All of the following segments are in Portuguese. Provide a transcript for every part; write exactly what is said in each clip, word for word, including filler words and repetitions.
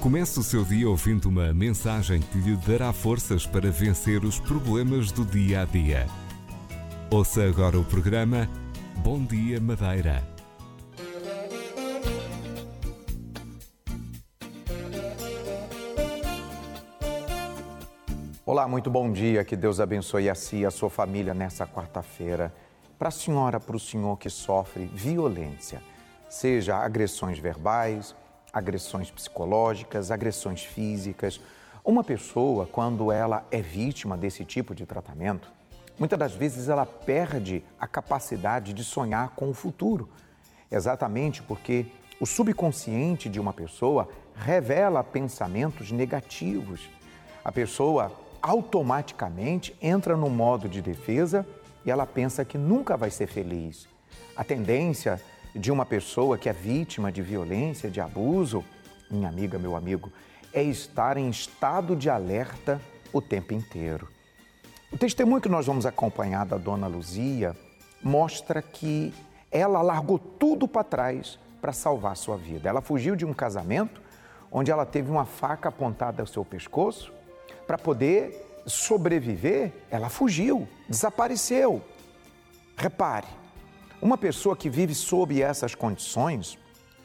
Comece o seu dia ouvindo uma mensagem que lhe dará forças para vencer os problemas do dia a dia. Ouça agora o programa Bom Dia Madeira. Olá, muito bom dia, que Deus abençoe a si e a sua família nessa quarta-feira. Para a senhora, para o senhor que sofre violência, seja agressões verbais, agressões psicológicas, agressões físicas. Uma pessoa, quando ela é vítima desse tipo de tratamento, muitas das vezes ela perde a capacidade de sonhar com o futuro. Exatamente porque o subconsciente de uma pessoa revela pensamentos negativos. A pessoa automaticamente entra no modo de defesa e ela pensa que nunca vai ser feliz. A tendência de uma pessoa que é vítima de violência, de abuso, minha amiga, meu amigo, é estar em estado de alerta o tempo inteiro. O testemunho que nós vamos acompanhar da dona Luzia mostra que ela largou tudo para trás para salvar a sua vida. Ela fugiu de um casamento onde ela teve uma faca apontada ao seu pescoço. Para poder sobreviver, ela fugiu, desapareceu. Repare, uma pessoa que vive sob essas condições,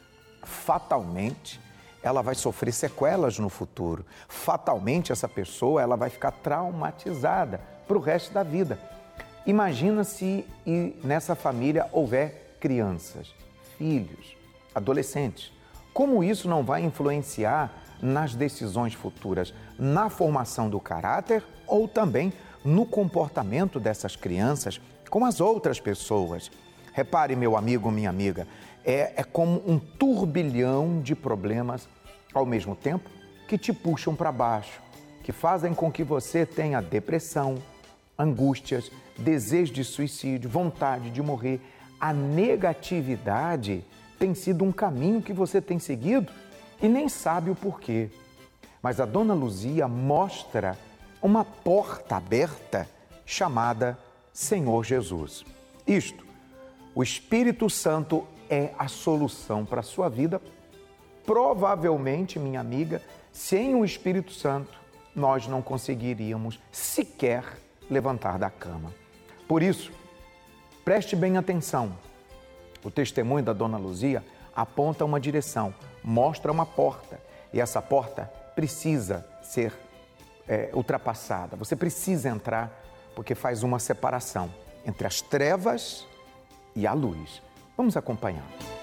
fatalmente, ela vai sofrer sequelas no futuro. Fatalmente, essa pessoa ela vai ficar traumatizada para o resto da vida. Imagina se e nessa família houver crianças, filhos, adolescentes. Como isso não vai influenciar nas decisões futuras, na formação do caráter ou também no comportamento dessas crianças com as outras pessoas? Repare, meu amigo, minha amiga, é, é como um turbilhão de problemas ao mesmo tempo que te puxam para baixo, que fazem com que você tenha depressão, angústias, desejo de suicídio, vontade de morrer. A negatividade tem sido um caminho que você tem seguido e nem sabe o porquê. Mas a dona Luzia mostra uma porta aberta chamada Senhor Jesus. Isto, o Espírito Santo é a solução para a sua vida. Provavelmente, minha amiga, sem o Espírito Santo, nós não conseguiríamos sequer levantar da cama. Por isso, preste bem atenção. O testemunho da dona Luzia aponta uma direção, mostra uma porta. E essa porta precisa ser é, ultrapassada. Você precisa entrar porque faz uma separação entre as trevas e a luz. Vamos acompanhar.